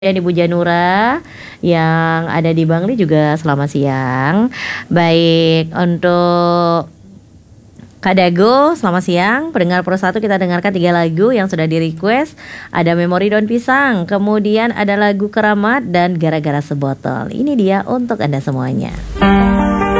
Dan Ibu Janura yang ada di Bangli juga selamat siang. Baik, untuk Kak Dago selamat siang. Pendengar Pro 1 kita dengarkan 3 lagu yang sudah di request. Ada Memori Daun Pisang, kemudian ada lagu Keramat dan Gara-gara Sebotol. Ini dia untuk Anda semuanya.